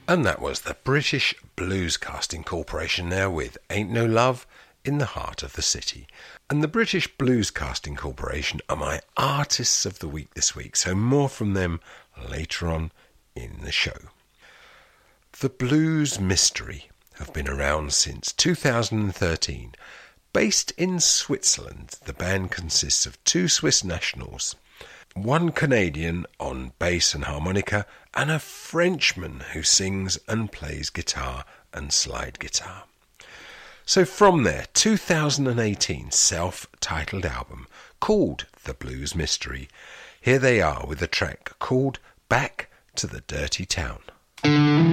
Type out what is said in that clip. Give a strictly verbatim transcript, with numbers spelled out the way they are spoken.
And that was the British Blues Casting Corporation there with Ain't No Love in the Heart of the City. And the British Blues Casting Corporation are my artists of the week this week, so more from them later on in the show. The Blues Mystery have been around since two thousand thirteen. Based in Switzerland, the band consists of two Swiss nationals, one Canadian on bass and harmonica, and a Frenchman who sings and plays guitar and slide guitar. So from their two thousand eighteen self-titled album called The Blues Mystery, here they are with a track called Back to the Dirty Town.